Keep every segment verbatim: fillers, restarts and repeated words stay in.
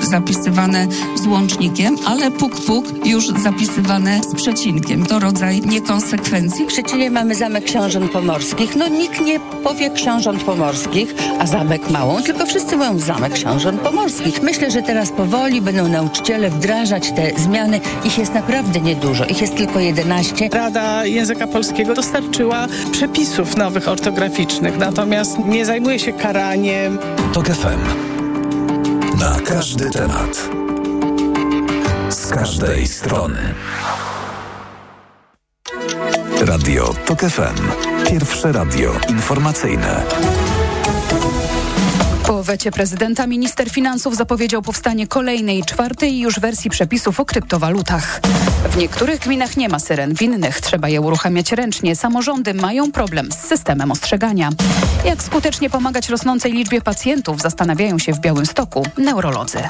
zapisywane z łącznikiem, ale puk-puk już zapisywane z przecinkiem. To rodzaj niekonsekwencji. W Szczecinie mamy Zamek Książąt Pomorskich. No nikt nie powie Książąt Pomorskich, a Zamek Małą, tylko wszyscy mówią Zamek Książąt Pomorskich. Myślę, że teraz powoli będą nauczyciele wdrażać te zmiany. Ich jest naprawdę niedużo. Ich jest tylko jedenaście. Rada Języka Polskiego dostarczyła przepisów nowych ortograficznych, natomiast nie zajmuje się karaniem. TOK F M. Na każdy temat. Z każdej strony. Radio TOK F M. Pierwsze radio informacyjne. Po wecie prezydenta minister finansów zapowiedział powstanie kolejnej, czwartej już wersji przepisów o kryptowalutach. W niektórych gminach nie ma syren, w innych trzeba je uruchamiać ręcznie. Samorządy mają problem z systemem ostrzegania. Jak skutecznie pomagać rosnącej liczbie pacjentów, zastanawiają się w Białymstoku neurolodzy.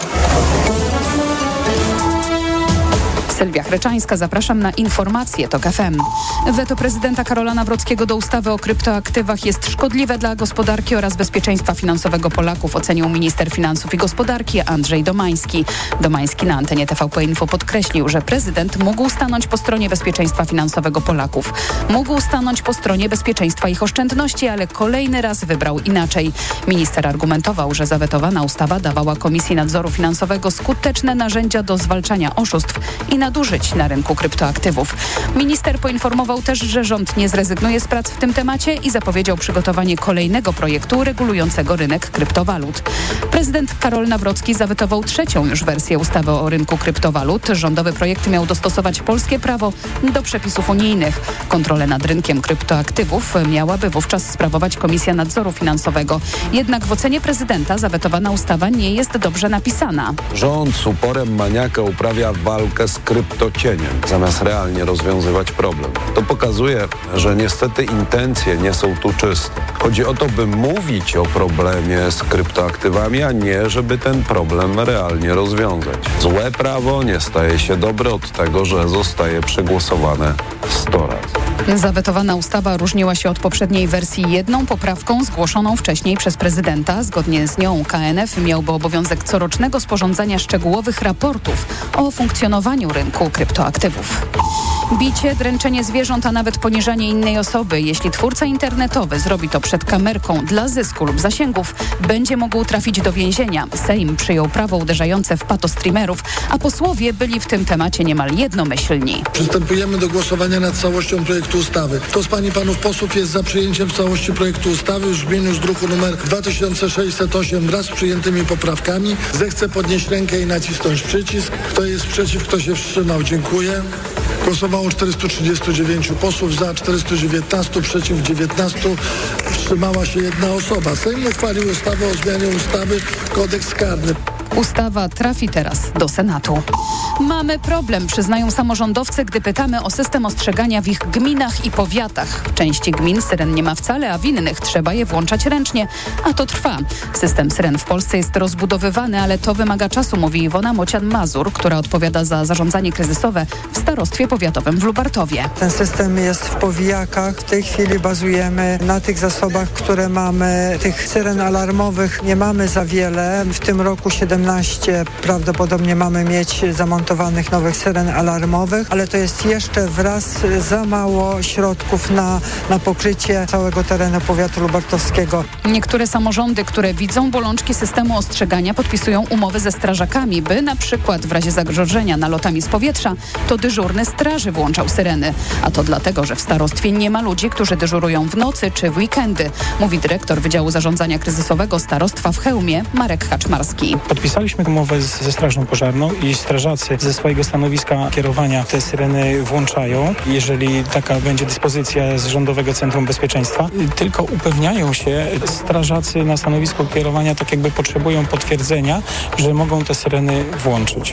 Sylwia Chreczańska, zapraszam na informacje TOK F M. Weto prezydenta Karola Nawrockiego do ustawy o kryptoaktywach jest szkodliwe dla gospodarki oraz bezpieczeństwa finansowego Polaków, ocenił minister finansów i gospodarki Andrzej Domański. Domański na antenie T V P Info podkreślił, że prezydent mógł stanąć po stronie bezpieczeństwa finansowego Polaków. Mógł stanąć po stronie bezpieczeństwa ich oszczędności, ale kolejny raz wybrał inaczej. Minister argumentował, że zawetowana ustawa dawała Komisji Nadzoru Finansowego skuteczne narzędzia do zwalczania oszustw i nadużyć na rynku kryptoaktywów. Minister poinformował też, że rząd nie zrezygnuje z prac w tym temacie i zapowiedział przygotowanie kolejnego projektu regulującego rynek kryptowalut. Prezydent Karol Nawrocki zawetował trzecią już wersję ustawy o rynku kryptowalut. Rządowy projekt miał dostosować polskie prawo do przepisów unijnych. Kontrolę nad rynkiem kryptoaktywów miałaby wówczas sprawować Komisja Nadzoru Finansowego. Jednak w ocenie prezydenta zawetowana ustawa nie jest dobrze napisana. Rząd z uporem maniaka uprawia walkę z kryptocieniem, zamiast realnie rozwiązywać problem. To pokazuje, że niestety intencje nie są tu czyste. Chodzi o to, by mówić o problemie z kryptoaktywami, a nie, żeby ten problem realnie rozwiązać. Złe prawo nie staje się dobre od tego, że zostaje przegłosowane sto razy. Zawetowana ustawa różniła się od poprzedniej wersji jedną poprawką zgłoszoną wcześniej przez prezydenta. Zgodnie z nią K N F miałby obowiązek corocznego sporządzania szczegółowych raportów o funkcjonowaniu rynku kryptoaktywów. Bicie, dręczenie zwierząt, a nawet poniżanie innej osoby, jeśli twórca internetowy zrobi to przed kamerką dla zysku lub zasięgów, będzie mógł trafić do więzienia. Sejm przyjął prawo uderzające w patostreamerów, a posłowie byli w tym temacie niemal jednomyślni. Przystępujemy do głosowania nad całością projektu ustawy. Kto z pań i panów posłów jest za przyjęciem w całości projektu ustawy w brzmieniu z druku nr dwa tysiące sześćset osiem wraz z przyjętymi poprawkami, zechce podnieść rękę i nacisnąć przycisk. Kto jest przeciw, kto się wstrzymał? Dziękuję. Głosowało czterystu trzydziestu dziewięciu posłów, za czterystu dziewiętnastu, przeciw dziewiętnastu. Wstrzymała się jedna osoba. Sejm uchwalił ustawę o zmianie ustawy Kodeks karny. Ustawa trafi teraz do Senatu. Mamy problem, przyznają samorządowcy, gdy pytamy o system ostrzegania w ich gminach i powiatach. W części gmin syren nie ma wcale, a w innych trzeba je włączać ręcznie, a to trwa. System syren w Polsce jest rozbudowywany, ale to wymaga czasu, mówi Iwona Mocian-Mazur, która odpowiada za zarządzanie kryzysowe w starostwie powiatowym w Lubartowie. Ten system jest w powijakach. W tej chwili bazujemy na tych zasobach, które mamy. Tych syren alarmowych nie mamy za wiele. W tym roku siedemnaście prawdopodobnie mamy mieć zamontowanych nowych syren alarmowych, ale to jest jeszcze wraz za mało środków na, na pokrycie całego terenu powiatu lubartowskiego. Niektóre samorządy, które widzą bolączki systemu ostrzegania, podpisują umowy ze strażakami, by na przykład w razie zagrożenia nalotami z powietrza to dyżurny straży włączał syreny. A to dlatego, że w starostwie nie ma ludzi, którzy dyżurują w nocy czy w weekendy, mówi dyrektor Wydziału Zarządzania Kryzysowego Starostwa w Chełmie Marek Kaczmarski. Podpisaliśmy umowę z, ze Strażą Pożarną i strażacy ze swojego stanowiska kierowania te syreny włączają, jeżeli taka będzie dyspozycja z Rządowego Centrum Bezpieczeństwa. Tylko upewniają się, strażacy na stanowisku kierowania tak jakby potrzebują potwierdzenia, że mogą te syreny włączyć.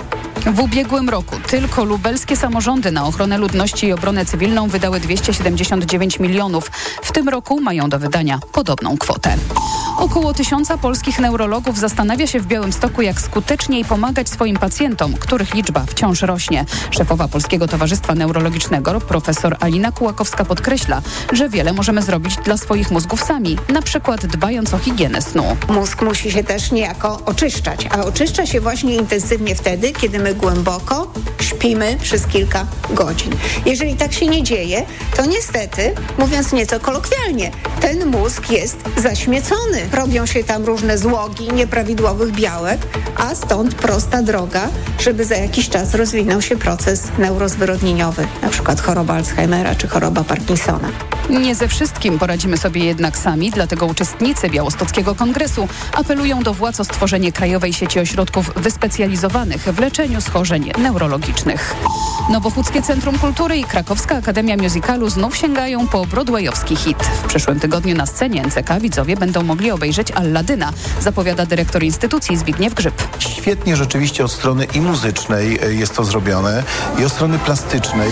W ubiegłym roku tylko lubelskie samorządy na ochronę ludności i obronę cywilną wydały dwieście siedemdziesiąt dziewięć milionów. W tym roku mają do wydania podobną kwotę. Około tysiąca polskich neurologów zastanawia się w Białymstoku, jak skuteczniej pomagać swoim pacjentom, których liczba wciąż rośnie. Szefowa Polskiego Towarzystwa Neurologicznego, profesor Alina Kułakowska, podkreśla, że wiele możemy zrobić dla swoich mózgów sami, na przykład dbając o higienę snu. Mózg musi się też niejako oczyszczać, a oczyszcza się właśnie intensywnie wtedy, kiedy my głęboko śpimy przez kilka godzin. Jeżeli tak się nie dzieje, to niestety, mówiąc nieco kolokwialnie, ten mózg jest zaśmiecony. Robią się tam różne złogi nieprawidłowych białek, a stąd prosta droga, żeby za jakiś czas rozwinął się proces neurozwyrodnieniowy, na przykład choroba Alzheimera czy choroba Parkinsona. Nie ze wszystkim poradzimy sobie jednak sami, dlatego uczestnicy Białostockiego Kongresu apelują do władz o stworzenie krajowej sieci ośrodków wyspecjalizowanych w leczeniu schorzeń neurologicznych. Nowochódzkie Centrum Kultury i Krakowska Akademia Musicalu znów sięgają po broadwayowski hit. W przyszłym tygodniu na scenie N C K widzowie będą mogli obejrzeć Alladyna, zapowiada dyrektor instytucji Zbigniew Grzyb. Świetnie rzeczywiście od strony i muzycznej jest to zrobione, i od strony plastycznej.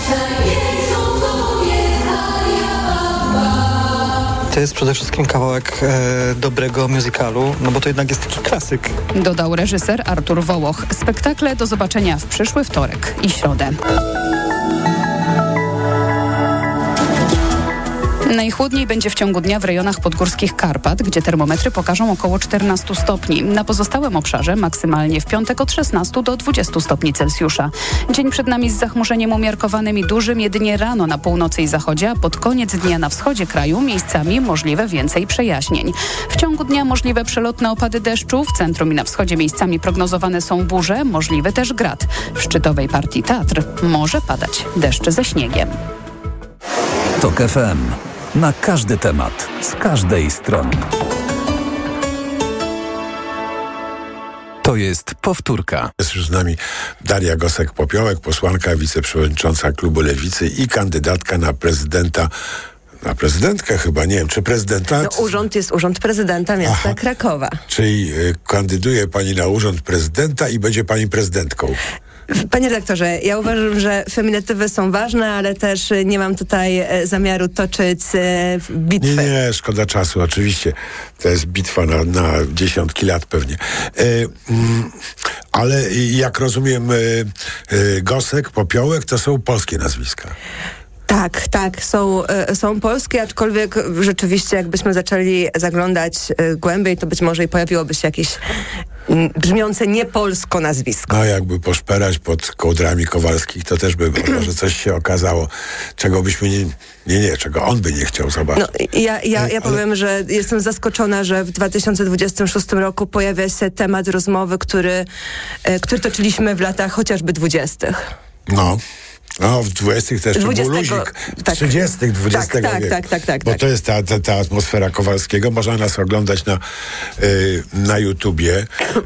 To jest przede wszystkim kawałek e, dobrego musicalu, no bo to jednak jest taki klasyk. Dodał reżyser Artur Wołoch. Spektakle do zobaczenia w przyszły wtorek i środę. Najchłodniej będzie w ciągu dnia w rejonach podgórskich Karpat, gdzie termometry pokażą około czternaście stopni. Na pozostałym obszarze maksymalnie w piątek od szesnastu do dwudziestu stopni Celsjusza. Dzień przed nami z zachmurzeniem umiarkowanym i dużym jedynie rano na północy i zachodzie, a pod koniec dnia na wschodzie kraju miejscami możliwe więcej przejaśnień. W ciągu dnia możliwe przelotne opady deszczu, w centrum i na wschodzie miejscami prognozowane są burze, możliwy też grad. W szczytowej partii Tatr może padać deszcz ze śniegiem. TOK F M. Na każdy temat, z każdej strony. To jest powtórka. Jest już z nami Daria Gosek-Popiołek, posłanka, wiceprzewodnicząca klubu Lewicy i kandydatka na prezydenta. Na prezydentkę chyba, nie wiem, czy prezydenta? No, urząd jest urząd prezydenta miasta Aha. Krakowa. Czyli y, kandyduje pani na urząd prezydenta i będzie pani prezydentką. Panie redaktorze, ja uważam, że feminatywy są ważne, ale też nie mam tutaj e, zamiaru toczyć e, bitwy. Nie, nie, szkoda czasu, oczywiście. To jest bitwa na, na dziesiątki lat pewnie. E, mm, ale jak rozumiem, e, e, Gosek, Popiołek to są polskie nazwiska. Tak, tak, są, są polskie, aczkolwiek rzeczywiście jakbyśmy zaczęli zaglądać głębiej, to być może i pojawiłoby się jakieś brzmiące niepolsko nazwisko. No jakby poszperać pod kołdrami Kowalskich, to też by może coś się okazało, czego byśmy nie, nie, nie, czego on by nie chciał zobaczyć. No, ja, ja, ja powiem, Ale... że jestem zaskoczona, że w dwa tysiące dwudziestym szóstym roku pojawia się temat rozmowy, który, który toczyliśmy w latach chociażby dwudziestych. No. No, w dwudziestych też był luzik, w trzydziestych dwudziestego tak, wieku. Tak, tak, tak, bo tak. to jest ta, ta, ta atmosfera Kowalskiego. Można nas oglądać na, y, na YouTubie.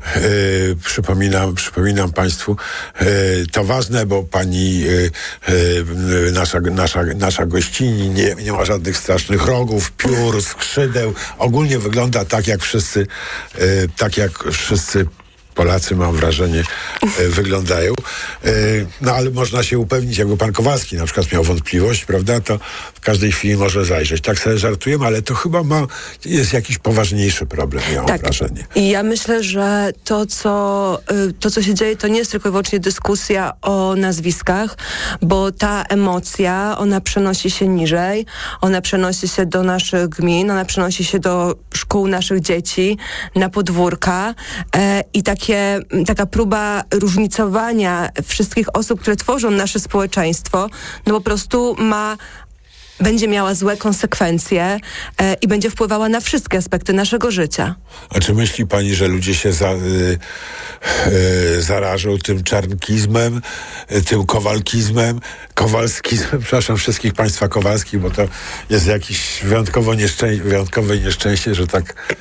Y, przypominam, przypominam Państwu, y, to ważne, bo pani y, y, nasza, nasza, nasza gościni nie, nie ma żadnych strasznych rogów, piór, skrzydeł. Ogólnie wygląda tak, jak wszyscy, y, tak jak wszyscy Polacy, mam wrażenie, e, wyglądają. E, no ale można się upewnić, jakby pan Kowalski na przykład miał wątpliwość, prawda, to w każdej chwili może zajrzeć. Tak sobie żartujemy, ale to chyba ma, jest jakiś poważniejszy problem, ja mam tak. wrażenie. I ja myślę, że to co, to, co się dzieje, to nie jest tylko i wyłącznie dyskusja o nazwiskach, bo ta emocja, ona przenosi się niżej, ona przenosi się do naszych gmin, ona przenosi się do szkół naszych dzieci, na podwórka e, i tak Takie, taka próba różnicowania wszystkich osób, które tworzą nasze społeczeństwo, no po prostu ma, będzie miała złe konsekwencje e, i będzie wpływała na wszystkie aspekty naszego życia. A czy myśli pani, że ludzie się za, y, y, zarażą tym czarnkizmem, y, tym kowalkizmem, kowalskizmem, przepraszam wszystkich państwa Kowalskich, bo to jest jakieś wyjątkowo nieszczę- wyjątkowe nieszczęście, że tak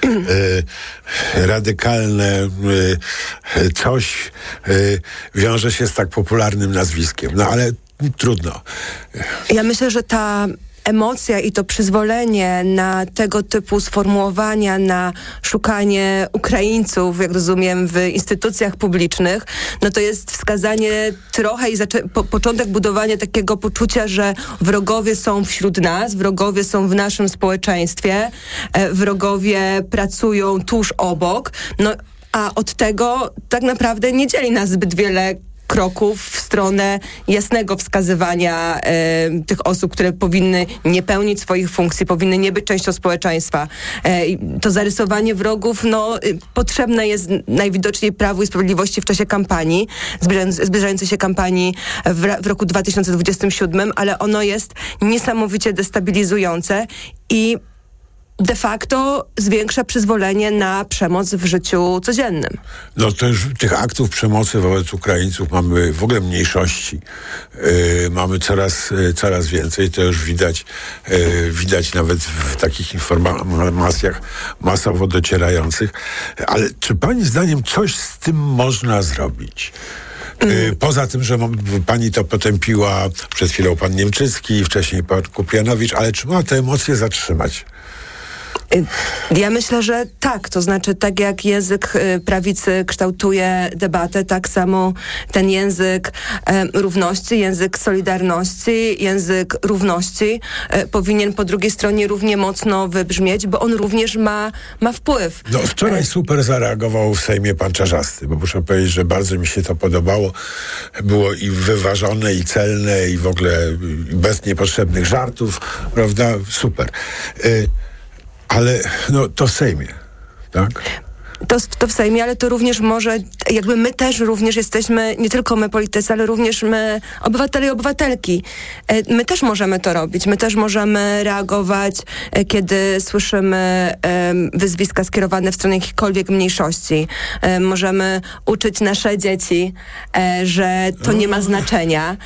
y, radykalne y, coś y, wiąże się z tak popularnym nazwiskiem. No ale trudno. Ja myślę, że ta emocja i to przyzwolenie na tego typu sformułowania, na szukanie Ukraińców, jak rozumiem, w instytucjach publicznych, no to jest wskazanie trochę i zaczę- po- początek budowania takiego poczucia, że wrogowie są wśród nas, wrogowie są w naszym społeczeństwie, e, wrogowie pracują tuż obok, no a od tego tak naprawdę nie dzieli nas zbyt wiele kroków w stronę jasnego wskazywania e, tych osób, które powinny nie pełnić swoich funkcji, powinny nie być częścią społeczeństwa. E, to zarysowanie wrogów, no, y, potrzebne jest najwidoczniej Prawu i Sprawiedliwości w czasie kampanii, zbliżając, zbliżającej się kampanii w, w roku dwa tysiące dwudziestym siódmym, ale ono jest niesamowicie destabilizujące i de facto zwiększa przyzwolenie na przemoc w życiu codziennym. No to już tych aktów przemocy wobec Ukraińców mamy w ogóle mniejszości. Yy, mamy coraz, yy, coraz więcej. To już widać, yy, widać nawet w takich informacjach masowo docierających. Ale czy pani zdaniem coś z tym można zrobić? Yy, poza tym, że pani to potępiła, przed chwilą pan Niemczycki, wcześniej pan Kuprianowicz, ale czy ma te emocje zatrzymać? Ja myślę, że tak. To znaczy, tak jak język prawicy kształtuje debatę, tak samo ten język e, równości, język solidarności, język równości e, powinien po drugiej stronie równie mocno wybrzmieć, bo on również ma, ma wpływ. No wczoraj super zareagował w Sejmie pan Czarzasty, bo muszę powiedzieć, że bardzo mi się to podobało. Było i wyważone, i celne, i w ogóle bez niepotrzebnych żartów, prawda? Super. Y- Ale no to w Sejmie, tak? To, to w Sejmie, ale to również może, jakby my też również jesteśmy, nie tylko my politycy, ale również my obywatele i obywatelki. My też możemy to robić. My też możemy reagować, kiedy słyszymy wyzwiska skierowane w stronę jakichkolwiek mniejszości. Możemy uczyć nasze dzieci, że to nie ma znaczenia.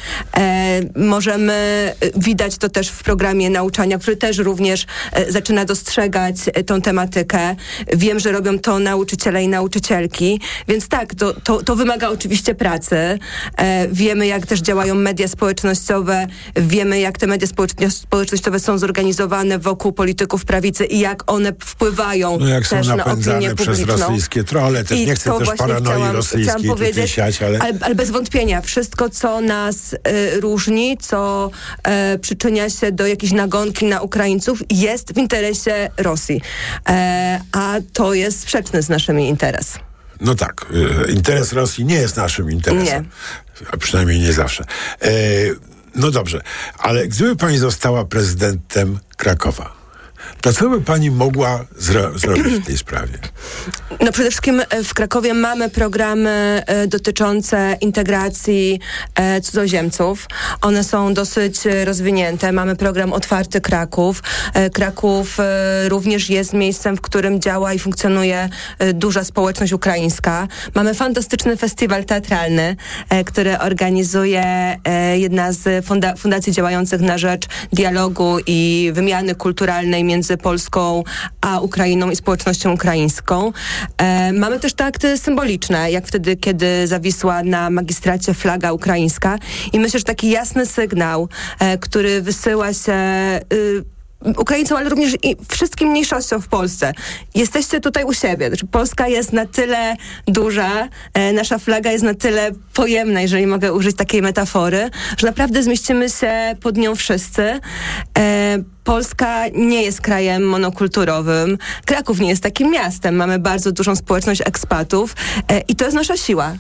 Możemy, widać to też w programie nauczania, który też również zaczyna dostrzegać tą tematykę. Wiem, że robią to nauczyciele i nauczycielki, więc tak, to, to, to wymaga oczywiście pracy. E, wiemy, jak też działają media społecznościowe, wiemy, jak te media społecznościowe są zorganizowane wokół polityków prawicy i jak one wpływają no jak też są na opinię przez publiczną. rosyjskie trolle, też I nie chcę też paranoi chciałam, rosyjskiej chciałam powiedzieć, siać, ale... ale... ale bez wątpienia, wszystko, co nas y, różni, co y, przyczynia się do jakiejś nagonki na Ukraińców, jest w interesie Rosji. E, a to jest sprzeczne z naszymi interesem. No tak, y, interes Rosji nie jest naszym interesem. Nie. A przynajmniej nie zawsze. E, no dobrze, ale gdyby pani została prezydentem Krakowa, to co by pani mogła zro- zrobić w tej sprawie? No przede wszystkim w Krakowie mamy programy e, dotyczące integracji e, cudzoziemców. One są dosyć rozwinięte. Mamy program Otwarty Kraków. E, Kraków e, również jest miejscem, w którym działa i funkcjonuje e, duża społeczność ukraińska. Mamy fantastyczny festiwal teatralny, e, który organizuje e, jedna z funda- fundacji działających na rzecz dialogu i wymiany kulturalnej między Polską a Ukrainą i społecznością ukraińską. E, mamy też te akty symboliczne, jak wtedy, kiedy zawisła na magistracie flaga ukraińska i myślę, że taki jasny sygnał, e, który wysyła się y, Ukraińcom, ale również i wszystkim mniejszościom w Polsce. Jesteście tutaj u siebie. Znaczy, Polska jest na tyle duża, e, nasza flaga jest na tyle pojemna, jeżeli mogę użyć takiej metafory, że naprawdę zmieścimy się pod nią wszyscy. E, Polska nie jest krajem monokulturowym. Kraków nie jest takim miastem. Mamy bardzo dużą społeczność ekspatów e, i to jest nasza siła.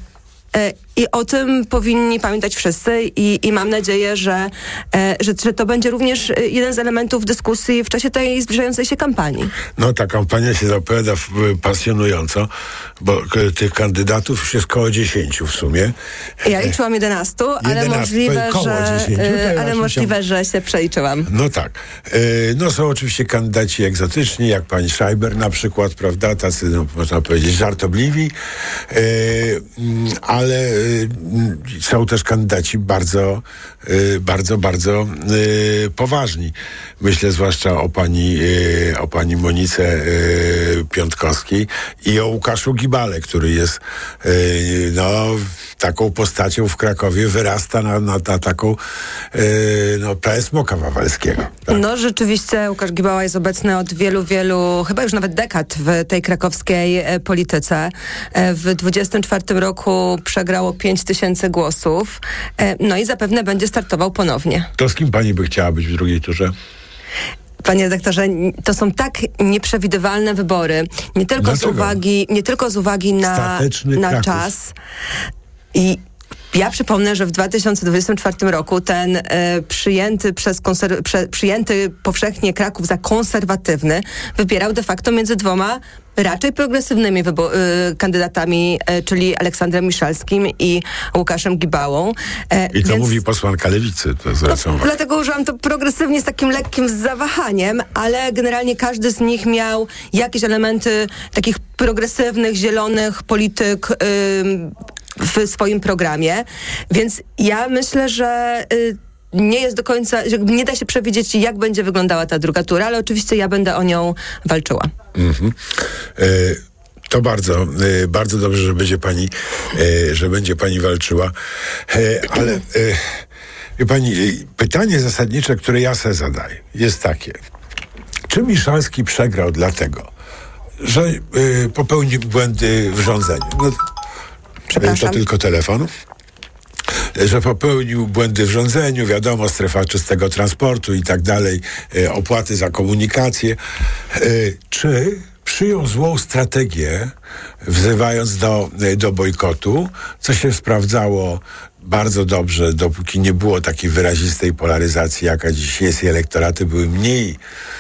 I o tym powinni pamiętać wszyscy i, i mam nadzieję, że, e, że, że to będzie również jeden z elementów dyskusji w czasie tej zbliżającej się kampanii. No ta kampania się zapowiada pasjonująco, bo k- tych kandydatów już jest koło dziesięciu w sumie. Ja liczyłam jedenastu, ale możliwe, że, dziesięciu, ale możliwe że się przeliczyłam. No tak. E, no są oczywiście kandydaci egzotyczni, jak pani Schreiber na przykład, prawda, tacy, no, można powiedzieć, żartobliwi, e, ale są też kandydaci bardzo, bardzo, bardzo poważni. Myślę zwłaszcza o pani, o pani Monice Piątkowskiej i o Łukaszu Gibale, który jest no taką postacią w Krakowie wyrasta na, na, na taką yy, no, prawie smoka wawelskiego. Tak? No rzeczywiście Łukasz Gibała jest obecny od wielu, wielu, chyba już nawet dekad w tej krakowskiej e, polityce. E, w dwudziestym czwartym roku przegrało pięć tysięcy głosów. E, no i zapewne będzie startował ponownie. To z kim pani by chciała być w drugiej turze? Panie redaktorze, to są tak nieprzewidywalne wybory, nie tylko z uwagi, nie tylko z uwagi na, na czas. I ja przypomnę, że w dwa tysiące dwudziestym czwartym roku ten e, przyjęty przez konser- prze, przyjęty powszechnie Kraków za konserwatywny wybierał de facto między dwoma raczej progresywnymi wybo- y, kandydatami, y, czyli Aleksandrem Miszalskim i Łukaszem Gibałą. E, I to więc... mówi posłanka Lewicy. To zwracam no, dlatego użyłam to progresywnie z takim lekkim zawahaniem, ale generalnie każdy z nich miał jakieś elementy takich progresywnych, zielonych polityk y, w swoim programie. Więc ja myślę, że y, nie jest do końca, że nie da się przewidzieć, jak będzie wyglądała ta druga tura, ale oczywiście ja będę o nią walczyła. Mhm. Y- To bardzo, y, bardzo dobrze, że będzie pani, y, że będzie pani walczyła. Y, ale y, wie pani, y, pytanie zasadnicze, które ja sobie zadaję, jest takie. Czy Miszalski przegrał dlatego, że y, popełnił błędy w rządzeniu? No, Przepraszam. To tylko telefon. Że popełnił błędy w rządzeniu, wiadomo, strefa czystego transportu i tak dalej, y, opłaty za komunikację. Y, czy przyjął złą strategię, wzywając do, do bojkotu, co się sprawdzało bardzo dobrze, dopóki nie było takiej wyrazistej polaryzacji, jaka dziś jest, i elektoraty były mniej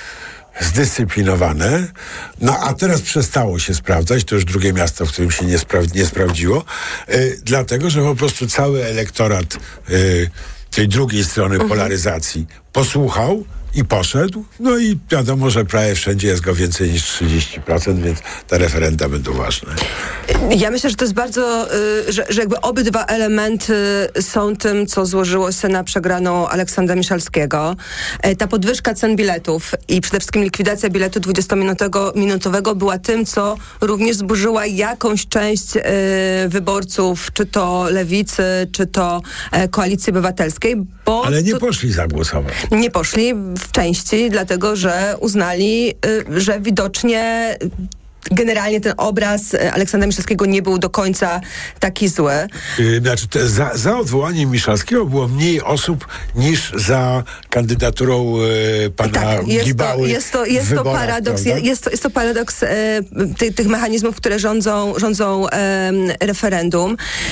zdyscyplinowane. No a teraz przestało się sprawdzać, to już drugie miasto, w którym się nie, spra- nie sprawdziło, y, dlatego, że po prostu cały elektorat y, tej drugiej strony mhm. polaryzacji posłuchał i poszedł, no i wiadomo, że prawie wszędzie jest go więcej niż trzydzieści procent, więc te referenda będą ważne. Ja myślę, że to jest bardzo, y, że, że jakby obydwa elementy są tym, co złożyło się na przegraną Aleksandra Miszalskiego. E, ta podwyżka cen biletów i przede wszystkim likwidacja biletu dwudziestominutowego była tym, co również zburzyła jakąś część y, wyborców, czy to Lewicy, czy to e, Koalicji Obywatelskiej, bo... Ale nie to, poszli zagłosować. Nie poszli w części, dlatego że uznali, y, że widocznie generalnie ten obraz Aleksandra Miszalskiego nie był do końca taki zły. Yy, znaczy, te, za, za odwołaniem Miszalskiego było mniej osób niż za kandydaturą yy, pana tak, jest Gibały. To, jest to, jest wyborach, to paradoks, prawda? jest to, jest to paradoks e, ty, tych mechanizmów, które rządzą, rządzą e, referendum.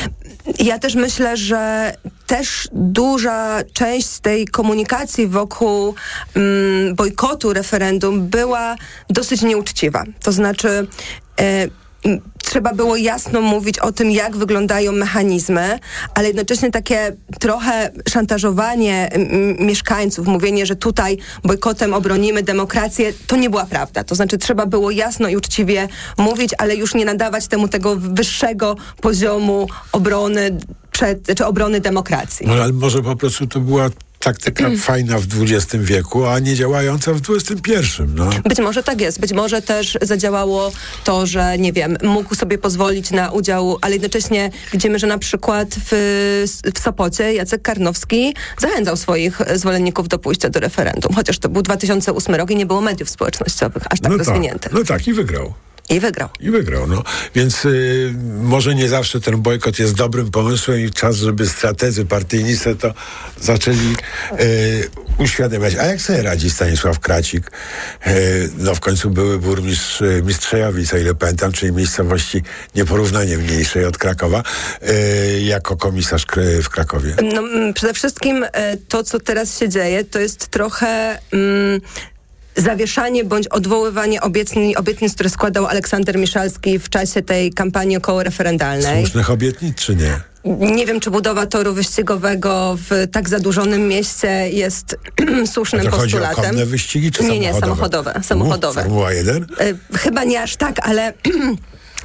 Ja też myślę, że też duża część tej komunikacji wokół mm, bojkotu referendum była dosyć nieuczciwa. To znaczy e, trzeba było jasno mówić o tym, jak wyglądają mechanizmy, ale jednocześnie takie trochę szantażowanie m- mieszkańców, mówienie, że tutaj bojkotem obronimy demokrację, to nie była prawda. To znaczy trzeba było jasno i uczciwie mówić, ale już nie nadawać temu tego wyższego poziomu obrony przed, czy obrony demokracji. No ale może po prostu to była taktyka fajna w dwudziestym wieku, a nie działająca w dwudziestym pierwszym. No. Być może tak jest. Być może też zadziałało to, że nie wiem, mógł sobie pozwolić na udział, ale jednocześnie widzimy, że na przykład w, w Sopocie Jacek Karnowski zachęcał swoich zwolenników do pójścia do referendum. Chociaż to był dwa tysiące ósmy rok i nie było mediów społecznościowych aż tak no rozwiniętych. Tak, no tak, i wygrał. I wygrał. I wygrał, no. Więc y, może nie zawsze ten bojkot jest dobrym pomysłem i czas, żeby strategzy partyjni sobie to zaczęli y, uświadamiać. A jak sobie radzi Stanisław Kracik? Y, no w końcu były burmistrz y, Mistrzejowic, o ile pamiętam, czyli miejscowości nieporównanie mniejszej od Krakowa, y, jako komisarz k- w Krakowie. No, m, przede wszystkim y, to, co teraz się dzieje, to jest trochę... Mm, zawieszanie bądź odwoływanie obietnic, obietnic, które składał Aleksander Miszalski w czasie tej kampanii okołoreferendalnej. Słusznych obietnic, czy nie? Nie wiem, czy budowa toru wyścigowego w tak zadłużonym mieście jest słusznym A to postulatem. Chodzi o konne wyścigi, czy nie, samochodowe? Nie, samochodowe. samochodowe. U, Formuła jeden? Y, chyba nie aż tak, ale...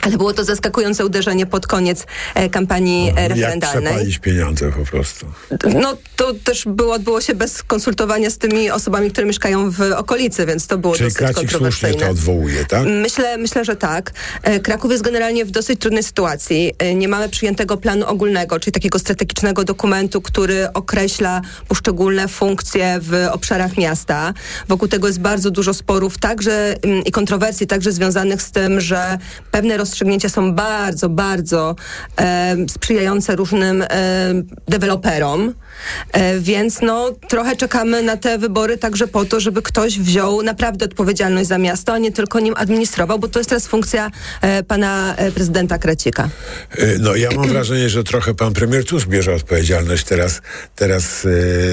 Ale było to zaskakujące uderzenie pod koniec e, kampanii e, referendalnej. Jak przepalić pieniądze po prostu. No to też było, odbyło się bez konsultowania z tymi osobami, które mieszkają w okolicy, więc to było Czyli dosyć Kracik kontrowersyjne. słusznie to odwołuje, tak? Myślę, myślę, że tak. E, Kraków jest generalnie w dosyć trudnej sytuacji. E, nie mamy przyjętego planu ogólnego, czyli takiego strategicznego dokumentu, który określa poszczególne funkcje w obszarach miasta. Wokół tego jest bardzo dużo sporów, także mm, i kontrowersji, także związanych z tym, że pewne rozstrzygnięcia są bardzo, bardzo e, sprzyjające różnym e, deweloperom, e, więc no trochę czekamy na te wybory także po to, żeby ktoś wziął naprawdę odpowiedzialność za miasto, a nie tylko nim administrował, bo to jest teraz funkcja e, pana e, prezydenta Kracika. No ja mam wrażenie, że trochę pan premier Tusk bierze odpowiedzialność teraz, teraz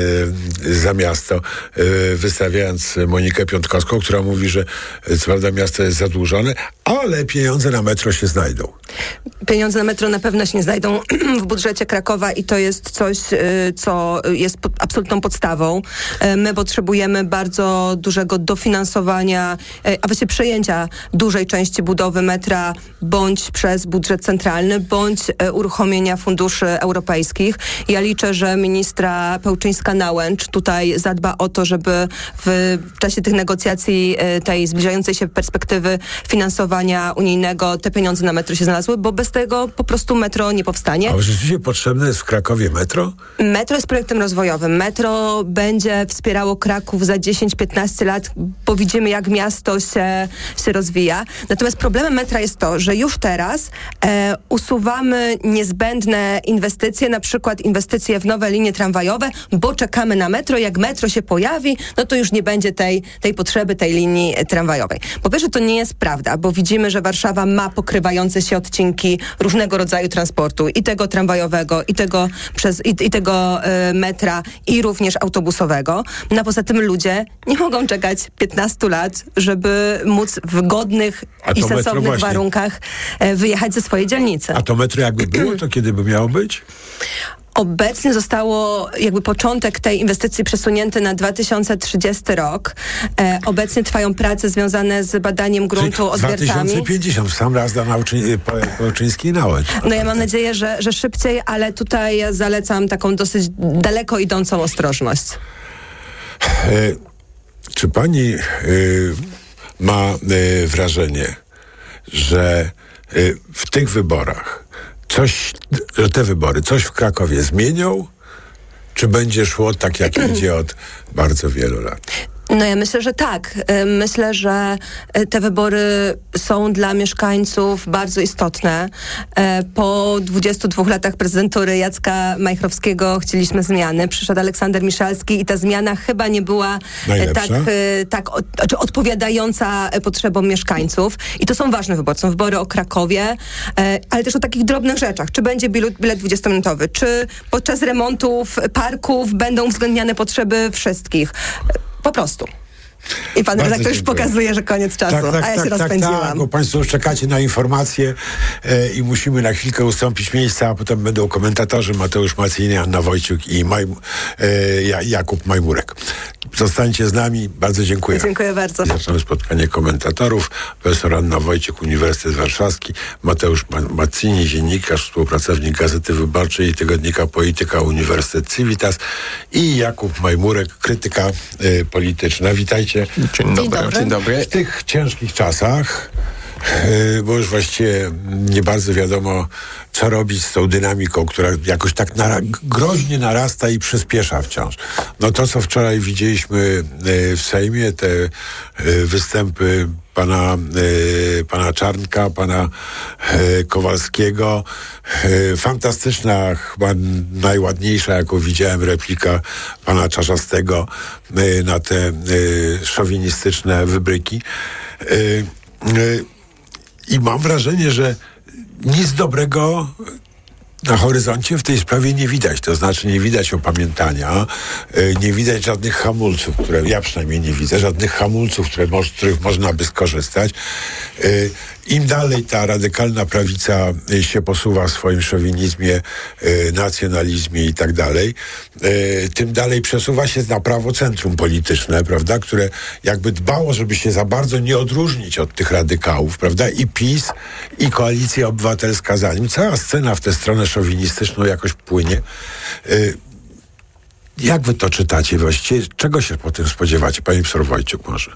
e, za miasto, e, wystawiając Monikę Piątkowską, która mówi, że co prawda miasto jest zadłużone, ale pieniądze na metro się znajdą. Pieniądze na metro na pewno się nie znajdą w budżecie Krakowa i to jest coś, co jest pod, absolutną podstawą. My potrzebujemy bardzo dużego dofinansowania, a właściwie przejęcia dużej części budowy metra bądź przez budżet centralny, bądź uruchomienia funduszy europejskich. Ja liczę, że ministra Pełczyńska-Nałęcz tutaj zadba o to, żeby w czasie tych negocjacji tej zbliżającej się perspektywy finansowania unijnego te pieniądze na metro się znalazły, bo bez tego po prostu metro nie powstanie. A rzeczywiście potrzebne jest w Krakowie metro? Metro jest projektem rozwojowym. Metro będzie wspierało Kraków za dziesięć piętnaście lat, bo widzimy, jak miasto się, się rozwija. Natomiast problemem metra jest to, że już teraz e, usuwamy niezbędne inwestycje, na przykład inwestycje w nowe linie tramwajowe, bo czekamy na metro. Jak metro się pojawi, no to już nie będzie tej, tej potrzeby, tej linii tramwajowej. Po pierwsze, to nie jest prawda, bo widzimy, że Warszawa ma pokrywające się odcinki różnego rodzaju transportu, i tego tramwajowego, i tego, przez, i, i tego y, metra, i również autobusowego. No a poza tym ludzie nie mogą czekać piętnaście lat, żeby móc w godnych i sensownych warunkach y, wyjechać ze swojej dzielnicy. A to metro jakby było, to kiedy by miało być? Obecnie zostało jakby początek tej inwestycji przesunięty na dwa tysiące trzydziesty rok. E, obecnie trwają prace związane z badaniem gruntu odwiertami. dwa tysiące pięćdziesiąt, w sam raz dla Pełczyńskiej Nałęcz. No ja mam nadzieję, że, że szybciej, ale tutaj ja zalecam taką dosyć daleko idącą ostrożność. E, czy pani e, ma e, wrażenie, że e, w tych wyborach coś, że te wybory coś w Krakowie zmienią, czy będzie szło tak, jak idzie od bardzo wielu lat? No ja myślę, że tak. Myślę, że te wybory są dla mieszkańców bardzo istotne. Po dwudziestu dwóch latach prezydentury Jacka Majchrowskiego chcieliśmy zmiany. Przyszedł Aleksander Miszalski i ta zmiana chyba nie była najlepsza, tak, tak od, znaczy odpowiadająca potrzebom mieszkańców. I to są ważne wybory. Są wybory o Krakowie, ale też o takich drobnych rzeczach. Czy będzie bilet, bilet dwudziestominutowy? Czy podczas remontów parków będą uwzględniane potrzeby wszystkich? Po prostu. I pan redaktor już pokazuje, że koniec czasu, tak, tak, a ja tak, się tak, rozpędziłam. Tak, bo państwo już czekacie na informacje e, i musimy na chwilkę ustąpić miejsca, a potem będą komentatorzy Mateusz Macyjny, Anna Wojciuk i Maj, e, Jakub Majmurek. Zostańcie z nami. Bardzo dziękuję. Dziękuję bardzo. Zaczynamy spotkanie komentatorów. Profesor Anna Wojciuk, Uniwersytet Warszawski, Mateusz Macyjny, dziennikarz, współpracownik Gazety Wyborczej i tygodnika Polityka, Uniwersytet Civitas, i Jakub Majmurek, krytyka y, polityczna. Witajcie. Dzień dobry. Dzień dobry. W tych ciężkich czasach, yy, bo już właściwie nie bardzo wiadomo, co robić z tą dynamiką, która jakoś tak nara- groźnie narasta i przyspiesza wciąż. No to, co wczoraj widzieliśmy yy, w Sejmie, te yy, występy pana, y, pana Czarnka, pana y, Kowalskiego. Y, fantastyczna, chyba najładniejsza, jaką widziałem, replika pana Czarzastego y, na te y, szowinistyczne wybryki. Y, y, I mam wrażenie, że nic dobrego na horyzoncie w tej sprawie nie widać, to znaczy nie widać opamiętania, nie widać żadnych hamulców, które ja przynajmniej nie widzę, żadnych hamulców, które mo- z których można by skorzystać. Im dalej ta radykalna prawica się posuwa w swoim szowinizmie, nacjonalizmie i tak dalej, tym dalej przesuwa się na prawo centrum polityczne, prawda, które jakby dbało, żeby się za bardzo nie odróżnić od tych radykałów, prawda, i PiS, i Koalicja Obywatelska za nim. Cała scena w tę stronę szowinistyczną jakoś płynie. Jak wy to czytacie właściwie? Czego się po tym spodziewacie? Pani profesor Wojciuk może.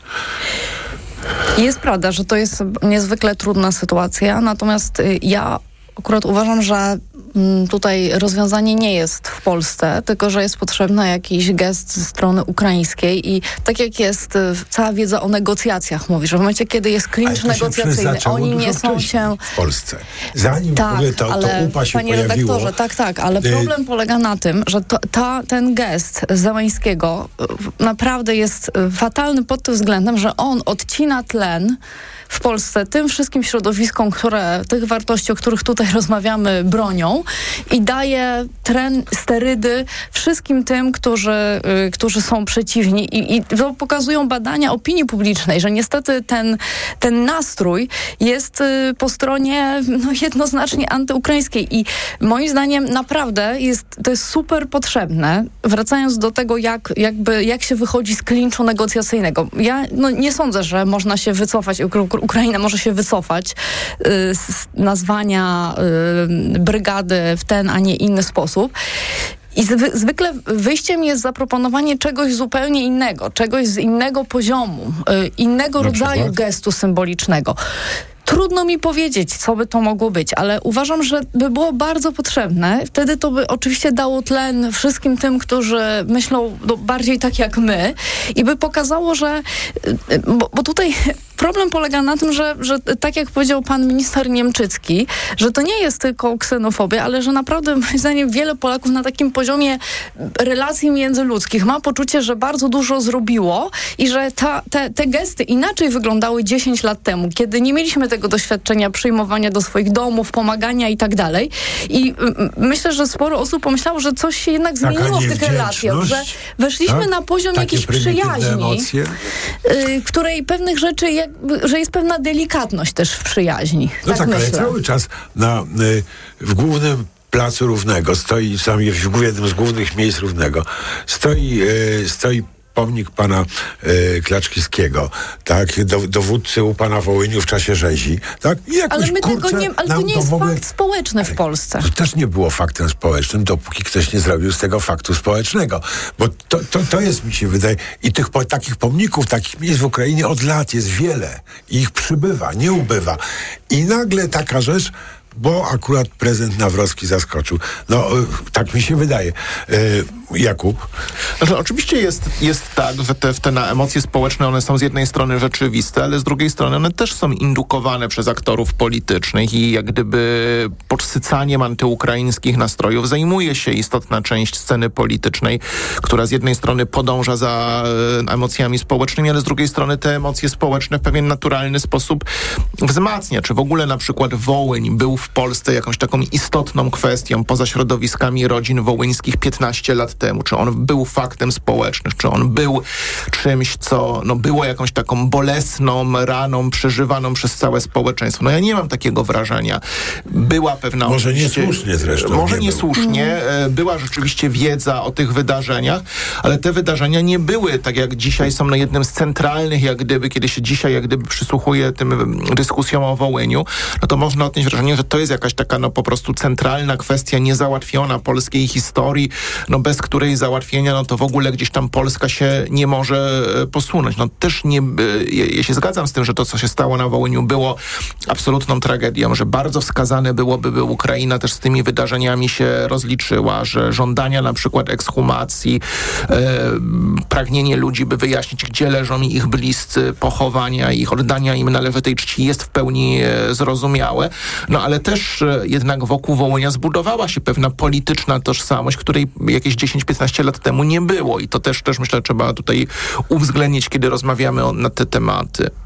Jest prawda, że to jest niezwykle trudna sytuacja, natomiast ja akurat uważam, że tutaj rozwiązanie nie jest w Polsce, tylko że jest potrzebny jakiś gest ze strony ukraińskiej i tak jak jest cała wiedza o negocjacjach, mówi, że w momencie, kiedy jest klincz negocjacyjny, oni nie są się... w Polsce. Zanim tak, w ogóle to, ale, to upa się panie pojawiło... redaktorze, tak, tak, ale problem polega na tym, że to, ta, ten gest Zełańskiego naprawdę jest fatalny pod tym względem, że on odcina tlen w Polsce tym wszystkim środowiskom, które tych wartości, o których tutaj rozmawiamy, bronią i daje tren, sterydy wszystkim tym, którzy, y, którzy są przeciwni. I, i to pokazują badania opinii publicznej, że niestety ten, ten nastrój jest y, po stronie no, jednoznacznie antyukraińskiej. I moim zdaniem naprawdę jest, to jest super potrzebne. Wracając do tego, jak, jakby, jak się wychodzi z klinczu negocjacyjnego. Ja no, nie sądzę, że można się wycofać, Ukraina może się wycofać y, z nazwania y, brygady w ten, a nie inny sposób. I zwy, zwykle wyjściem jest zaproponowanie czegoś zupełnie innego, czegoś z innego poziomu, y, innego rodzaju gestu symbolicznego. Trudno mi powiedzieć, co by to mogło być, ale uważam, że by było bardzo potrzebne. Wtedy to by oczywiście dało tlen wszystkim tym, którzy myślą no, bardziej tak jak my i by pokazało, że... Bo, bo tutaj problem polega na tym, że, że tak jak powiedział pan minister Niemczycki, że to nie jest tylko ksenofobia, ale że naprawdę moim zdaniem wiele Polaków na takim poziomie relacji międzyludzkich ma poczucie, że bardzo dużo zrobiło i że ta, te, te gesty inaczej wyglądały dziesięć lat temu, kiedy nie mieliśmy tego doświadczenia przyjmowania do swoich domów, pomagania i tak dalej. I y, myślę, że sporo osób pomyślało, że coś się jednak zmieniło w tych relacjach, że weszliśmy tak? na poziom Takie jakiejś przyjaźni, y, której pewnych rzeczy, jakby, że jest pewna delikatność też w przyjaźni. No tak, tak, myślę. ale cały czas na, y, w głównym placu Równego stoi, sam w jednym z głównych miejsc Równego, stoi, y, stoi pomnik pana y, Klaczkowskiego, tak, do, dowódcy u pana Wołyniu w czasie rzezi, tak? I jakoś, ale my kurczę, tego nie, ale to nie jest w ogóle... fakt społeczny w Polsce. To też nie było faktem społecznym, dopóki ktoś nie zrobił z tego faktu społecznego. Bo to, to, to jest, mi się wydaje, i tych po, takich pomników, takich miejsc w Ukrainie od lat jest wiele. I ich przybywa, nie ubywa. I nagle taka rzecz, bo akurat prezydent Nawrocki zaskoczył. No, tak mi się wydaje. Jakub? Znaczy, oczywiście jest, jest tak, że te, te na emocje społeczne, one są z jednej strony rzeczywiste, ale z drugiej strony one też są indukowane przez aktorów politycznych i jak gdyby podsycaniem antyukraińskich nastrojów zajmuje się istotna część sceny politycznej, która z jednej strony podąża za e, emocjami społecznymi, ale z drugiej strony te emocje społeczne w pewien naturalny sposób wzmacnia. Czy w ogóle na przykład Wołyń był w Polsce jakąś taką istotną kwestią poza środowiskami rodzin wołyńskich piętnaście lat temu? Czy on był faktem społecznym? Czy on był czymś, co no, było jakąś taką bolesną raną przeżywaną przez całe społeczeństwo? No ja nie mam takiego wrażenia. Była pewna... Może niesłusznie zresztą. Może nie niesłusznie. Mm. Była rzeczywiście wiedza o tych wydarzeniach, ale te wydarzenia nie były, tak jak dzisiaj są no, jednym z centralnych, jak gdyby, kiedy się dzisiaj jak gdyby przysłuchuje tym dyskusjom o Wołyniu, no to można odnieść wrażenie, że to jest jakaś taka no po prostu centralna kwestia niezałatwiona polskiej historii, no bez której załatwienia, no to w ogóle gdzieś tam Polska się nie może posunąć. No też nie, ja się zgadzam z tym, że to, co się stało na Wołyniu, było absolutną tragedią, że bardzo wskazane byłoby, by Ukraina też z tymi wydarzeniami się rozliczyła, że żądania na przykład ekshumacji, e, pragnienie ludzi, by wyjaśnić, gdzie leżą ich bliscy, pochowania ich, oddania im należytej czci jest w pełni e, zrozumiałe. No ale też e, jednak wokół Wołynia zbudowała się pewna polityczna tożsamość, której jakieś dziesięć piętnaście lat temu nie było i to też, też myślę, trzeba tutaj uwzględnić, kiedy rozmawiamy o, na te tematy.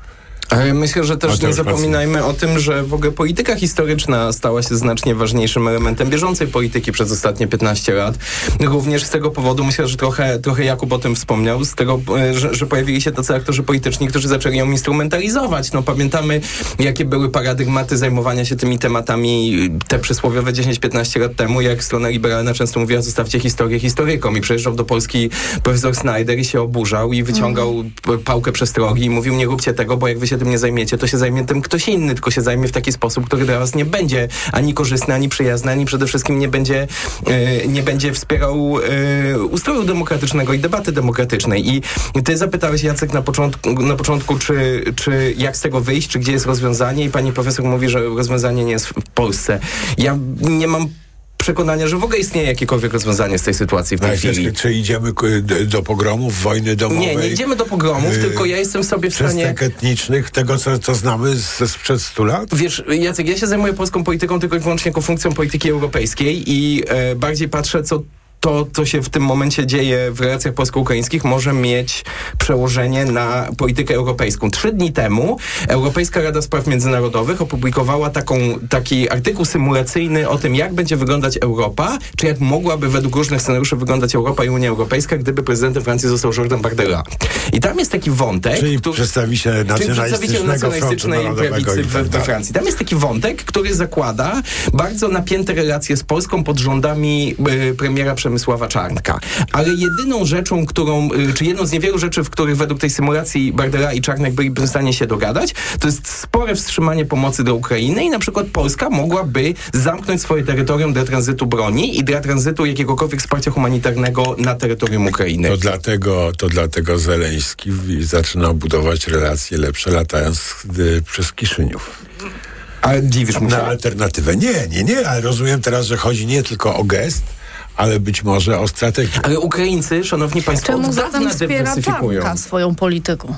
Ale myślę, że też Mateusz nie zapominajmy o tym, że w ogóle polityka historyczna stała się znacznie ważniejszym elementem bieżącej polityki przez ostatnie piętnaście lat. Również z tego powodu, myślę, że trochę, trochę Jakub o tym wspomniał, z tego, że, że pojawili się tacy aktorzy polityczni, którzy zaczęli ją instrumentalizować. No pamiętamy, jakie były paradygmaty zajmowania się tymi tematami te przysłowiowe dziesięć piętnaście lat temu, jak strona liberalna często mówiła, zostawcie historię historykom, i przyjeżdżał do Polski profesor Snyder i się oburzał i wyciągał mm. pałkę przestrogi i mówił, nie róbcie tego, bo jak wy się tym nie zajmiecie, to się zajmie tym ktoś inny, tylko się zajmie w taki sposób, który dla was nie będzie ani korzystny, ani przyjazny, ani przede wszystkim nie będzie, yy, nie będzie wspierał yy, ustroju demokratycznego i debaty demokratycznej. I ty zapytałeś, Jacek, na początku, na początku czy, czy jak z tego wyjść, czy gdzie jest rozwiązanie, i pani profesor mówi, że rozwiązanie nie jest w Polsce. Ja nie mam przekonania, że w ogóle istnieje jakiekolwiek rozwiązanie z tej sytuacji w tej chwili. Czy idziemy do pogromów, wojny domowej? Nie, nie idziemy do pogromów, yy, tylko ja jestem sobie w stanie... Czystek etnicznych, tego, co, co znamy z, sprzed stu lat? Wiesz, Jacek, ja się zajmuję polską polityką tylko i wyłącznie jako funkcją polityki europejskiej i e, bardziej patrzę, co to, co się w tym momencie dzieje w relacjach polsko-ukraińskich, może mieć przełożenie na politykę europejską. Trzy dni temu Europejska Rada Spraw Międzynarodowych opublikowała taką, taki artykuł symulacyjny o tym, jak będzie wyglądać Europa, czy jak mogłaby według różnych scenariuszy wyglądać Europa i Unia Europejska, gdyby prezydentem Francji został Jordan Bardella. I tam jest taki wątek... Czyli który, przedstawiciel nacjonalistycznego frontu prawicy we, we Francji. Tam jest taki wątek, który zakłada bardzo napięte relacje z Polską pod rządami y, premiera Przemysława Czarnka. Ale jedyną rzeczą, którą, czy jedną z niewielu rzeczy, w których według tej symulacji Bardella i Czarnek byliby w stanie się dogadać, to jest spore wstrzymanie pomocy dla Ukrainy i na przykład Polska mogłaby zamknąć swoje terytorium dla tranzytu broni i dla tranzytu jakiegokolwiek wsparcia humanitarnego na terytorium Ukrainy. To dlatego, to dlatego Zeleński zaczyna budować relacje lepsze, latając y, przez Kiszyniów. Ale dziwisz mu się? Na alternatywę. Nie, nie, nie, ale rozumiem teraz, że chodzi nie tylko o gest, ale być może o strategię. Ale Ukraińcy, szanowni państwo, czemu od dawna dywersyfikują. Czarnka swoją polityką?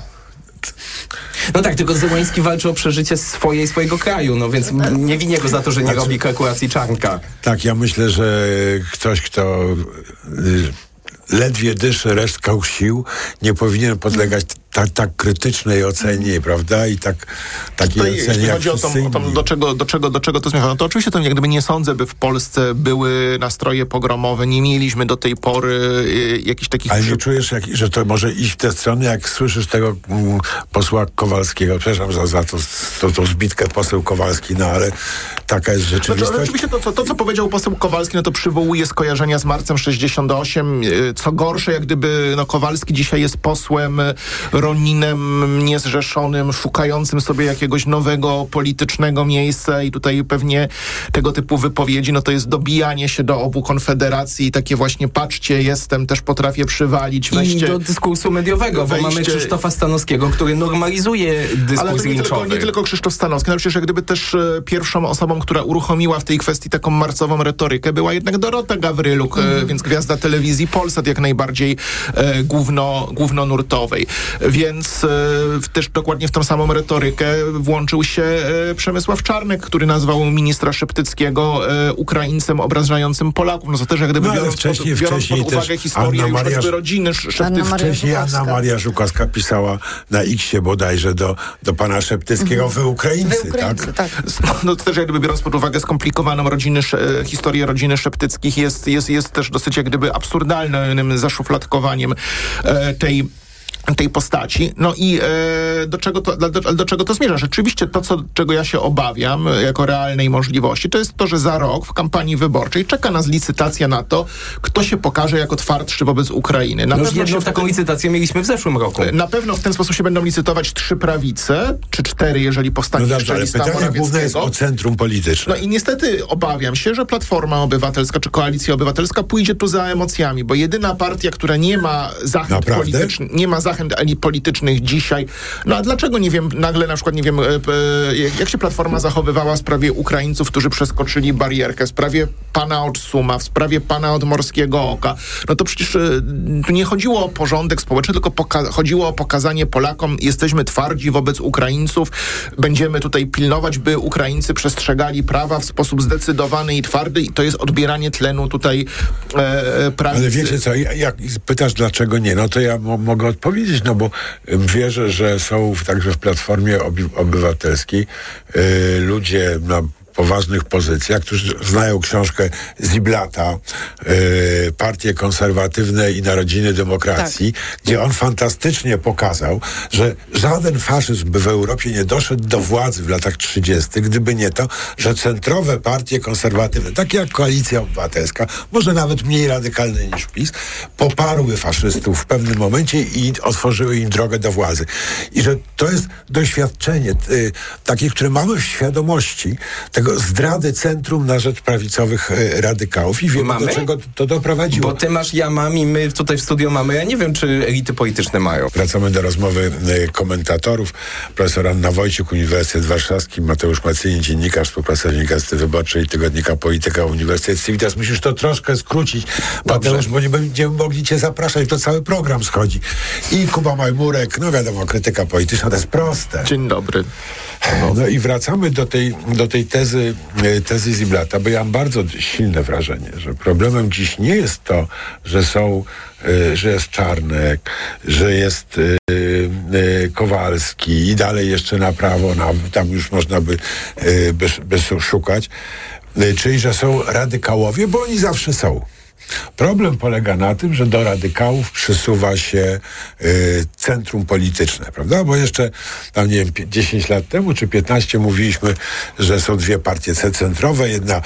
No tak, tylko Zełański walczy o przeżycie swoje i swojego kraju, no więc nie winię go za to, że nie znaczy, robi kalkulacji Czarnka. Tak, ja myślę, że ktoś, kto y, ledwie dyszy resztką sił, nie powinien podlegać tak, tak krytycznej ocenie, prawda? I tak takiej Tutaj, ocenie, jeśli jak chodzi o to, o to do, czego, do, czego, do czego to zmierza, no to oczywiście to jak gdyby nie sądzę, by w Polsce były nastroje pogromowe, nie mieliśmy do tej pory y, jakichś takich... Ale przy... nie czujesz, jak, że to może iść w tę stronę, jak słyszysz tego mm, posła Kowalskiego, przepraszam za, za to, to, tą zbitkę poseł Kowalski, no ale taka jest rzeczywistość. Znaczy, oczywiście to co, to, co powiedział poseł Kowalski, no to przywołuje skojarzenia z marcem sześćdziesiąt osiem. Co gorsze, jak gdyby no, Kowalski dzisiaj jest posłem Roninem niezrzeszonym, szukającym sobie jakiegoś nowego politycznego miejsca i tutaj pewnie tego typu wypowiedzi, no to jest dobijanie się do obu konfederacji i takie właśnie patrzcie, jestem, też potrafię przywalić. Weźcie, I do dyskursu mediowego, weźcie, bo mamy Krzysztofa Stanowskiego, który normalizuje dyskurs ale to nie tylko, nie tylko Krzysztof Stanowski, no przecież jak gdyby też e, pierwszą osobą, która uruchomiła w tej kwestii taką marcową retorykę, była jednak Dorota Gawryluk, mm. e, więc gwiazda telewizji Polsat jak najbardziej e, główno, głównonurtowej. Więc e, też dokładnie w tą samą retorykę włączył się e, Przemysław Czarnek, który nazwał ministra Szeptyckiego e, Ukraińcem obrażającym Polaków. No to też jak gdyby no, biorąc, wcześniej, pod, biorąc wcześniej pod uwagę historię już Maria, choćby rodziny Szeptyckiej. Wcześniej Anna Maria Żukowska pisała na X-ie bodajże do, do pana Szeptyckiego, mm. wy Ukraińcy, wy Ukraińcy tak? tak? No to też jak gdyby biorąc pod uwagę skomplikowaną rodziny, e, historię rodziny Szeptyckich jest, jest, jest też dosyć jak gdyby absurdalnym zaszufladkowaniem e, tej tej postaci. No i e, do, czego to, do, do czego to zmierza? Rzeczywiście to, co, czego ja się obawiam jako realnej możliwości, to jest to, że za rok w kampanii wyborczej czeka nas licytacja na to, kto się pokaże jako twardszy wobec Ukrainy. Na no pewno jedną się taką licytację mieliśmy w zeszłym roku. Na pewno w ten sposób się będą licytować trzy prawice, czy cztery, jeżeli powstanie no jeszcze lista Morawieckiego. Morawieckiego. Główne jest o centrum polityczne. No i niestety obawiam się, że Platforma Obywatelska, czy Koalicja Obywatelska pójdzie tu za emocjami, bo jedyna partia, która nie ma zachęt politycznych, nie ma zachęt politycznych dzisiaj. No a dlaczego, nie wiem, nagle na przykład, nie wiem, e, e, jak się Platforma zachowywała w sprawie Ukraińców, którzy przeskoczyli barierkę, w sprawie pana od Suma, w sprawie pana od Morskiego Oka. No to przecież e, tu nie chodziło o porządek społeczny, tylko poka- chodziło o pokazanie Polakom, jesteśmy twardzi wobec Ukraińców, będziemy tutaj pilnować, by Ukraińcy przestrzegali prawa w sposób zdecydowany i twardy i to jest odbieranie tlenu tutaj e, prawicy. Ale wiecie co, jak pytasz dlaczego nie, no to ja m- mogę odpowiedzieć powiedzieć, no bo wierzę, że są w, także w Platformie Obi- Obywatelskiej y, ludzie na poważnych pozycjach, którzy znają książkę Ziblata, y, Partie Konserwatywne i Narodziny Demokracji, tak. gdzie on fantastycznie pokazał, że żaden faszyzm by w Europie nie doszedł do władzy w latach trzydziestych, gdyby nie to, że centrowe partie konserwatywne, takie jak Koalicja Obywatelska, może nawet mniej radykalne niż PiS, poparły faszystów w pewnym momencie i otworzyły im drogę do władzy. I że to jest doświadczenie y, takie, które mamy w świadomości tego zdrady centrum na rzecz prawicowych y, radykałów i wiemy, mamy? do czego to doprowadziło. Bo ty masz, ja mam i my tutaj w studio mamy. Ja nie wiem, czy elity polityczne mają. Wracamy do rozmowy y, komentatorów. Profesor Anna Wojciuk, Uniwersytet Warszawski, Mateusz Macyni, dziennikarz, współpracownik Gazety Wyborczej, tygodnika Polityka, Uniwersytet Civitas. Musisz to troszkę skrócić, Dobrze. Mateusz, bo nie będziemy mogli cię zapraszać, to cały program schodzi. I Kuba Majmurek, no wiadomo, krytyka polityczna, to jest proste. Dzień dobry. No, no i wracamy do tej, do tej tezy, tezy Ziblata, bo ja mam bardzo silne wrażenie, że problemem dziś nie jest to, że są, y, że jest Czarnek, że jest y, y, Kowalski i dalej jeszcze na prawo, na, tam już można by, y, by, by szukać, y, czyli że są radykałowie, bo oni zawsze są. Problem polega na tym, że do radykałów przysuwa się y, centrum polityczne, prawda? Bo jeszcze tam, nie wiem, dziesięć lat temu czy piętnaście mówiliśmy, że są dwie partie centrowe, jedna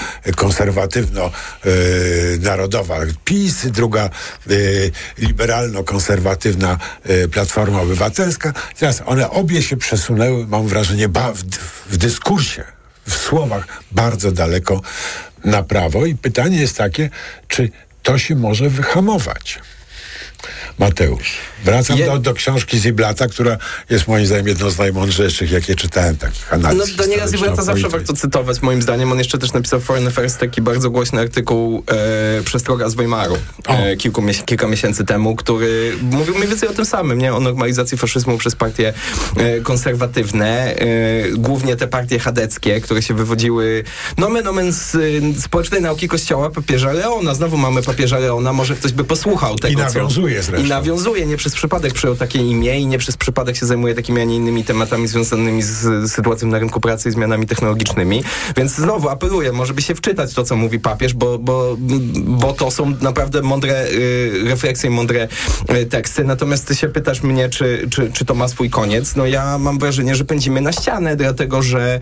konserwatywno-narodowa y, PiS, druga y, liberalno-konserwatywna y, Platforma Obywatelska. Teraz one obie się przesunęły, mam wrażenie, ba- w, w dyskursie, w słowach bardzo daleko na prawo i pytanie jest takie, czy to się może wyhamować. Mateusz, wracam Je... do, do książki Ziblata, która jest moim zdaniem jedną z najmądrzejszych, jakie czytałem takich analiz. No Daniela Ziblata zawsze warto cytować, moim zdaniem. On jeszcze też napisał w Foreign Affairs taki bardzo głośny artykuł e, Przestroga z Weimaru e, kilku, mies- kilka miesięcy temu, który mówił mniej więcej o tym samym, nie? O normalizacji faszyzmu przez partie e, konserwatywne, e, głównie te partie chadeckie, które się wywodziły nomen omen z y, społecznej nauki kościoła papieża Leona. Znowu mamy papieża Leona, może ktoś by posłuchał tego, I nawiązuje co... zresztą. I nawiązuje, nie przez przypadek przyjął takie imię i nie przez przypadek się zajmuje takimi, a nie innymi tematami związanymi z sytuacją na rynku pracy i zmianami technologicznymi. Więc znowu apeluję, może by się wczytać to, co mówi papież, bo, bo, bo to są naprawdę mądre y, refleksje, mądre y, teksty. Natomiast ty się pytasz mnie, czy, czy, czy to ma swój koniec. No ja mam wrażenie, że pędzimy na ścianę, dlatego, że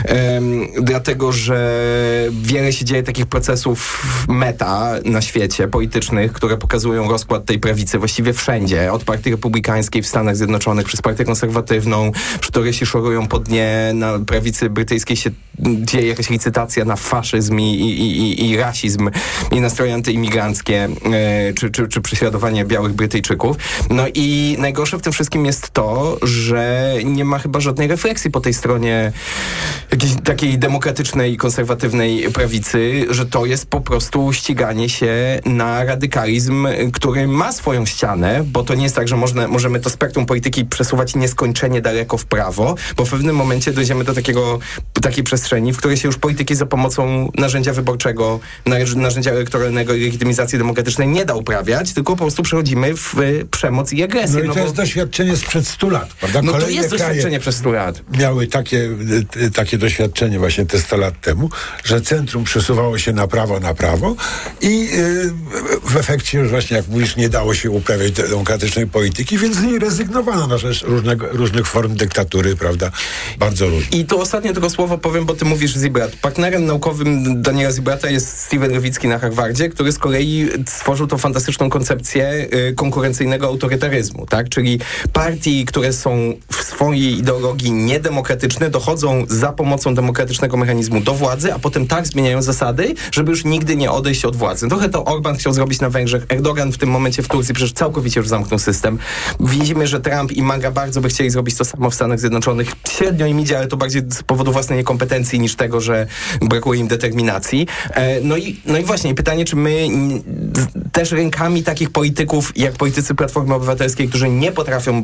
ym, dlatego, że wiele się dzieje takich procesów meta na świecie politycznych, które pokazują rozkład tej prawicy właściwie wszędzie, od partii republikańskiej w Stanach Zjednoczonych przez partię konserwatywną, w której się szorują po dnie, na prawicy brytyjskiej się dzieje jakaś licytacja na faszyzm i, i, i, i rasizm i nastroje antyimigranckie, e, czy, czy, czy prześladowanie białych Brytyjczyków. No i najgorsze w tym wszystkim jest to, że nie ma chyba żadnej refleksji po tej stronie jakiejś takiej demokratycznej, konserwatywnej prawicy, że to jest po prostu ściganie się na radykalizm, który ma swoją ścianę, bo to nie jest tak, że można, możemy to spektrum polityki przesuwać nieskończenie daleko w prawo, bo w pewnym momencie dojdziemy do takiego, takiej przestrzeni, w której się już polityki za pomocą narzędzia wyborczego, narzędzia elektoralnego i legitymizacji demokratycznej nie da uprawiać, tylko po prostu przechodzimy w przemoc i agresję. No i to no jest bo... doświadczenie sprzed stu lat, prawda? No Kolejne to jest doświadczenie przez stu lat. Miały takie, takie doświadczenie właśnie te sto lat temu, że centrum przesuwało się na prawo, na prawo i yy, w efekcie już właśnie, jak mówisz, nie dało się uprawiać demokratycznej polityki, więc z niej rezygnowano na rzecz różnego, różnych form dyktatury, prawda? Bardzo różnych. I tu ostatnie tylko słowo powiem, bo ty mówisz Zibrat. Partnerem naukowym Daniela Zibrata jest Steven Lewicki na Harvardzie, który z kolei stworzył tą fantastyczną koncepcję y, konkurencyjnego autorytaryzmu, tak? Czyli partii, które są w swojej ideologii niedemokratyczne, dochodzą za pomocą demokratycznego mechanizmu do władzy, a potem tak zmieniają zasady, żeby już nigdy nie odejść od władzy. Trochę to Orban chciał zrobić na Węgrzech. Erdogan w tym momencie w Turcji przecież całkowicie już zamknął system. Widzimy, że Trump i MAGA bardzo by chcieli zrobić to samo w Stanach Zjednoczonych. Średnio im idzie, ale to bardziej z powodu własnej niekompetencji niż tego, że brakuje im determinacji. No i, no i właśnie pytanie, czy my też rękami takich polityków, jak politycy Platformy Obywatelskiej, którzy nie potrafią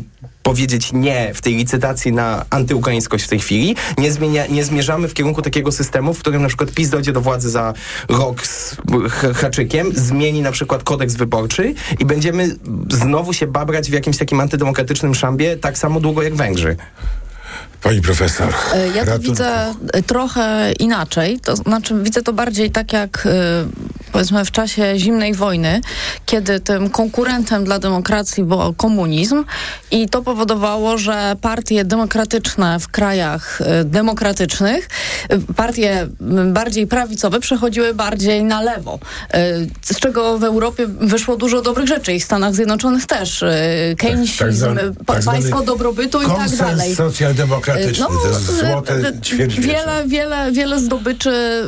powiedzieć nie w tej licytacji na antyukraińskość w tej chwili. Nie, zmienia, nie zmierzamy w kierunku takiego systemu, w którym na przykład PiS dojdzie do władzy za rok z haczykiem, zmieni na przykład kodeks wyborczy i będziemy znowu się babrać w jakimś takim antydemokratycznym szambie tak samo długo jak Węgrzy. Pani profesor. Ja to ratunku. widzę trochę inaczej. To znaczy widzę to bardziej tak jak powiedzmy w czasie zimnej wojny, kiedy tym konkurentem dla demokracji był komunizm i to powodowało, że partie demokratyczne w krajach demokratycznych, partie bardziej prawicowe przechodziły bardziej na lewo. Z czego w Europie wyszło dużo dobrych rzeczy i w Stanach Zjednoczonych też. Keynesizm, tak, tak zwany, pa, państwo dobrobytu i tak dalej. Socjaldemokratyczny, no, to jest złote ćwierćwiecze. Wiele, wiele, wiele zdobyczy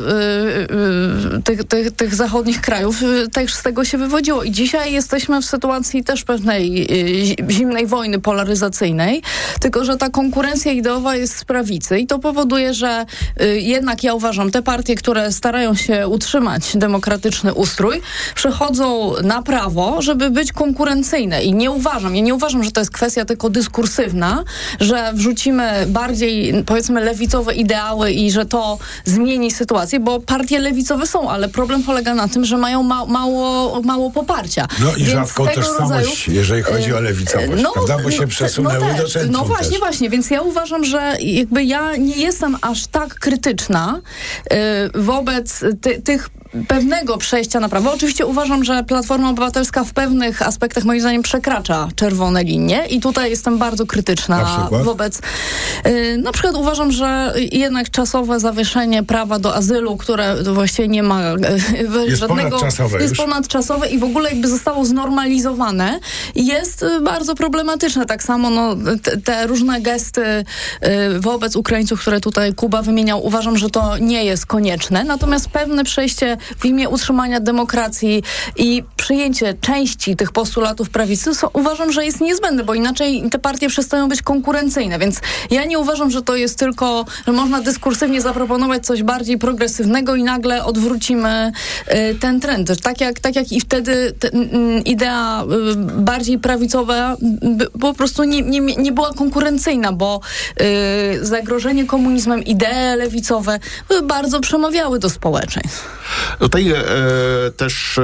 y, y, tych, tych, tych zachodnich krajów y, też z tego się wywodziło. I dzisiaj jesteśmy w sytuacji też pewnej y, zimnej wojny polaryzacyjnej, tylko że ta konkurencja ideowa jest z prawicy i to powoduje, że y, jednak ja uważam, te partie, które starają się utrzymać demokratyczny ustrój, przechodzą na prawo, żeby być konkurencyjne. I nie uważam, ja nie uważam, że to jest kwestia tylko dyskursywna, że wrzucimy bardziej, powiedzmy, lewicowe ideały i że to zmieni sytuację, bo partie lewicowe są, ale problem polega na tym, że mają ma- mało, mało poparcia. No i Więc rzadką tożsamość, rodzaju, jeżeli chodzi o lewicowość, no, prawda? Bo się przesunęły no do centrum. No właśnie, też. właśnie, więc ja uważam, że jakby ja nie jestem aż tak krytyczna y, wobec ty, tych pewnego przejścia na prawo. Oczywiście uważam, że Platforma Obywatelska w pewnych aspektach moim zdaniem przekracza czerwone linie i tutaj jestem bardzo krytyczna wobec... Yy, na przykład uważam, że jednak czasowe zawieszenie prawa do azylu, które właściwie nie ma yy, jest żadnego... Ponadczasowe jest już. ponadczasowe i w ogóle jakby zostało znormalizowane, jest yy, bardzo problematyczne. Tak samo no, te, te różne gesty yy, wobec Ukraińców, które tutaj Kuba wymieniał, uważam, że to nie jest konieczne. Natomiast pewne przejście w imię utrzymania demokracji i przyjęcie części tych postulatów prawicy so, uważam, że jest niezbędne, bo inaczej te partie przestają być konkurencyjne. Więc ja nie uważam, że to jest tylko, że można dyskursywnie zaproponować coś bardziej progresywnego i nagle odwrócimy y, ten trend. Tak jak, tak jak i wtedy te, y, idea y, bardziej prawicowa y, po prostu nie, nie, nie była konkurencyjna, bo y, zagrożenie komunizmem, idee lewicowe y, bardzo przemawiały do społeczeństw. Tutaj e, też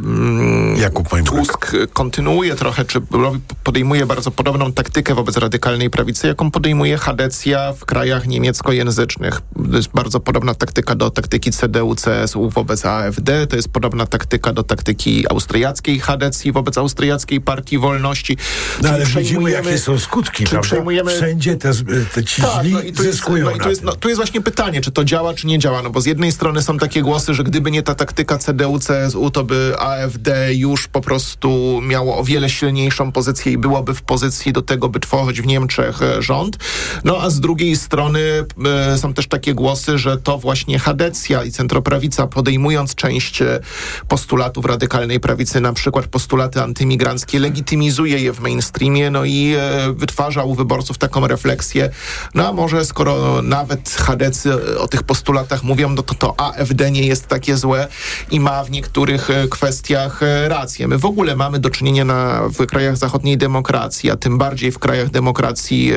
e, Jakub Tusk kontynuuje trochę, czy podejmuje bardzo podobną taktykę wobec radykalnej prawicy, jaką podejmuje Chadecja w krajach niemieckojęzycznych. To jest bardzo podobna taktyka do taktyki C D U C S U wobec A F D, to jest podobna taktyka do taktyki austriackiej Chadecji wobec austriackiej Partii Wolności. No ale widzimy, jakie są skutki, prawda? Przejmujemy... Wszędzie te, te ci tak, źli no i tu jest, zyskują no i tu jest, no, tu jest właśnie pytanie, czy to działa, czy nie działa, no bo z jednej strony są takie głosy, że gdyby nie ta taktyka C D U C S U, to by A F D już po prostu miało o wiele silniejszą pozycję i byłoby w pozycji do tego, by tworzyć w Niemczech rząd. No a z drugiej strony e, są też takie głosy, że to właśnie Chadecja i centroprawica, podejmując część postulatów radykalnej prawicy, na przykład postulaty antymigranckie, legitymizuje je w mainstreamie, no i e, wytwarza u wyborców taką refleksję, no a może skoro nawet Chadecy o tych postulatach mówią, no to to A F D nie jest takie złe i ma w niektórych kwestiach rację. My w ogóle mamy do czynienia na, w krajach zachodniej demokracji, a tym bardziej w krajach demokracji e,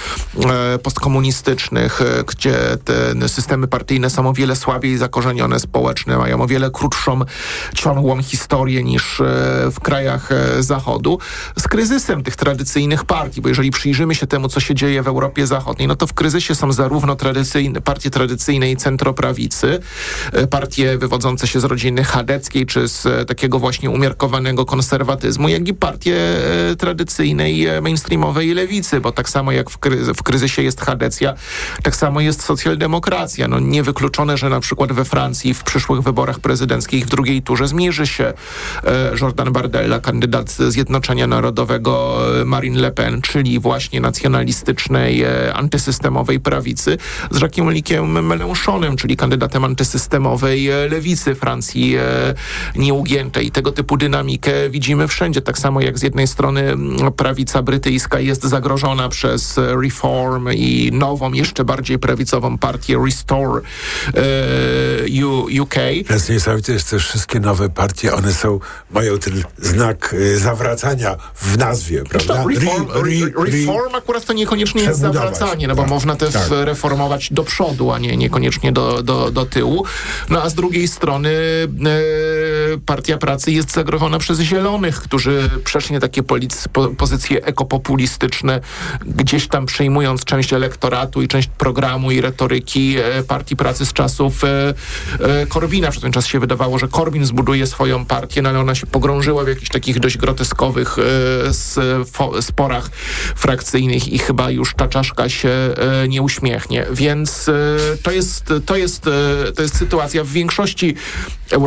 e, postkomunistycznych, e, gdzie te systemy partyjne są o wiele słabiej zakorzenione społeczne, mają o wiele krótszą, ciągłą historię niż e, w krajach e, Zachodu, z kryzysem tych tradycyjnych partii, bo jeżeli przyjrzymy się temu, co się dzieje w Europie Zachodniej, no to w kryzysie są zarówno tradycyjne, partie tradycyjnej centroprawicy, e, partie wywodzące się z rodziny chadeckiej, czy z takiego właśnie umiarkowanego konserwatyzmu, jak i partie e, tradycyjnej, e, mainstreamowej lewicy, bo tak samo jak w, kry- w kryzysie jest Chadecja, tak samo jest socjaldemokracja. No niewykluczone, że na przykład we Francji w przyszłych wyborach prezydenckich w drugiej turze zmierzy się e, Jordan Bardella, kandydat Zjednoczenia Narodowego, e, Marine Le Pen, czyli właśnie nacjonalistycznej, e, antysystemowej prawicy, z Jacques'em Mélenchonem, czyli kandydatem antysystemowej e, lewicy Francji e, nieugiętej. Te tego typu dynamikę widzimy wszędzie. Tak samo jak z jednej strony prawica brytyjska jest zagrożona przez Reform i nową, jeszcze bardziej prawicową partię Restore e, U K. To jest niesamowite, że te wszystkie nowe partie, one są, mają ten znak y, zawracania w nazwie, prawda? To reform, re, re, re, reform akurat to niekoniecznie jest zawracanie, no bo tak, można też tak. reformować do przodu, a nie niekoniecznie do, do, do tyłu. No a z drugiej strony e, Partia Pracy jest zagrożona przez Zielonych, którzy przeszli takie polic, po, pozycje ekopopulistyczne, gdzieś tam przejmując część elektoratu i część programu i retoryki e, Partii Pracy z czasów e, e, Corbina. Przez ten czas się wydawało, że Corbyn zbuduje swoją partię, no ale ona się pogrążyła w jakichś takich dość groteskowych e, s, fo, sporach frakcyjnych i chyba już ta czaszka się e, nie uśmiechnie. Więc e, to jest, to jest, e, to jest sytuacja w większości